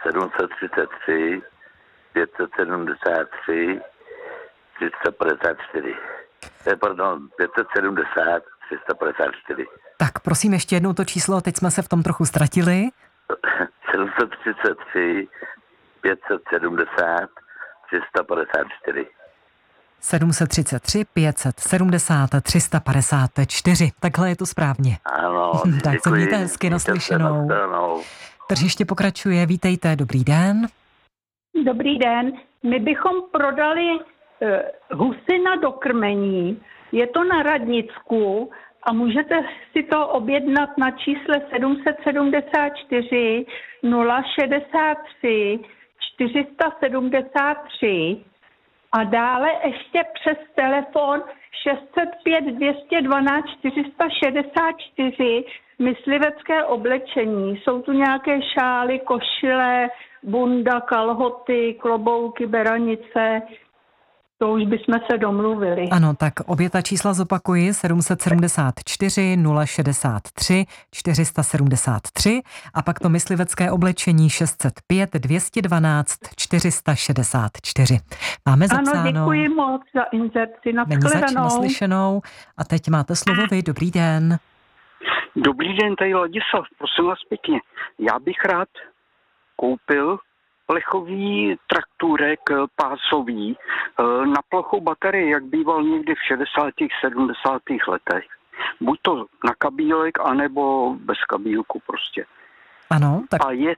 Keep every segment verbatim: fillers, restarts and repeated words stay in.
sedm set třicet tři, pět set sedmdesát tři, tři sta padesát čtyři. Eh, pardon, pět set sedmdesát, tři sta padesát čtyři. Tak prosím ještě jednou to číslo, teď jsme se v tom trochu ztratili. sedm set třicet tři, pět set sedmdesát, tři sta padesát čtyři. sedm set třicet tři, pět set sedmdesát, tři sta padesát čtyři. Takhle je to správně. Ano, tak děkuji. se mějte hezky, naslyšenou. Tržiště pokračuje, vítejte, dobrý den. Dobrý den, my bychom prodali uh, husina do krmení, je to na Radnicku a můžete si to objednat na čísle sedm set sedmdesát čtyři, nula šedesát tři, čtyři sta sedmdesát tři a dále ještě přes telefon šest set pět, dvě stě dvanáct, čtyři sta šedesát čtyři, myslivecké oblečení. Jsou tu nějaké šály, košile, bunda, kalhoty, klobouky, beranice. To už bychom se domluvili. Ano, tak obě ta čísla zopakuji. sedm set sedmdesát čtyři, nula šedesát tři, čtyři sta sedmdesát tři a pak to myslivecké oblečení šest set pět, dvě stě dvanáct, čtyři sta šedesát čtyři. Máme zapsáno. Ano, děkuji moc za inzerci. Není zač, naslyšenou. A teď máte slovo vy. Dobrý den. Dobrý den, tady Ladislav, prosím vás pěkně. Já bych rád koupil plechový traktůrek pásový na plochou baterii, jak býval někdy v šedesátých, sedmdesátých letech. Buď to na kabílek, anebo bez kabílku prostě. Ano, tak... A je,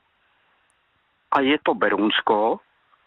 a je to Berunsko.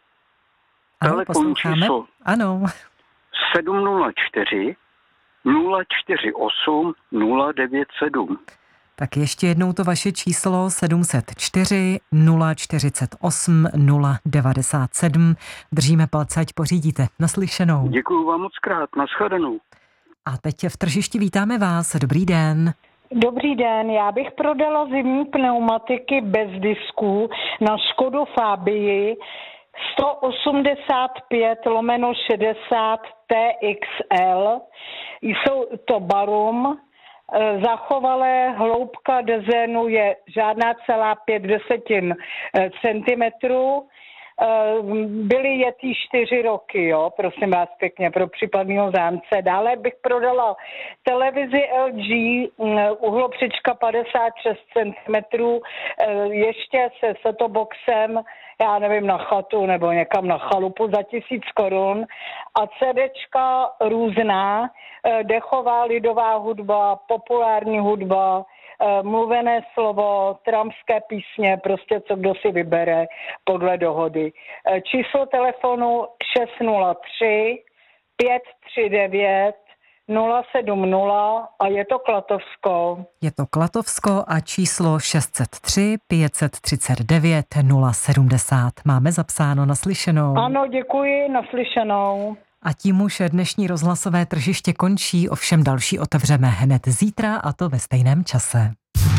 Ano, posloucháme. Ano. sedm nula čtyři, nula čtyři osm, nula devět sedm. Tak ještě jednou to vaše číslo sedm set čtyři, nula čtyřicet osm, nula devadesát sedm. Držíme palce, ať pořídíte. Naslyšenou. Děkuju vám moc krát, nashledanou. A teď v tržišti vítáme vás. Dobrý den. Dobrý den, já bych prodala zimní pneumatiky bez disků na Škodu Fabii sto osmdesát pět lomeno šedesát T X L. Jsou to Barum. Zachovalé hloubka dezénu je žádná celá pět desetin centimetrů. Byly jetý čtyři roky, jo, prosím vás pěkně, pro případného zájemce. Dále bych prodala televizi L G, uhlopřečka padesát šest centimetrů, ještě se setoboxem, já nevím, na chatu nebo někam na chalupu za tisíc korun a CDčka různá, dechová lidová hudba, populární hudba, mluvené slovo, tramské písně, prostě co kdo si vybere podle dohody. Číslo telefonu šest nula tři, pět tři devět, nula sedm nula a je to Klatovsko. Je to Klatovsko a číslo šest set tři, pět set třicet devět, nula sedmdesát. Máme zapsáno, naslyšenou. Ano, děkuji, naslyšenou. A tím už dnešní rozhlasové tržiště končí, ovšem další otevřeme hned zítra a to ve stejném čase.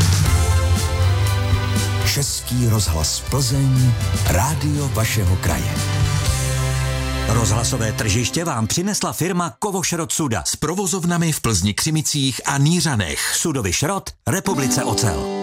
Český rozhlas Plzeň, rádio vašeho kraje. Rozhlasové tržiště vám přinesla firma Kovošrot Suda s provozovnami v Plzni, Křimicích a Nířanech. Sudový šrot, Republice Ocel.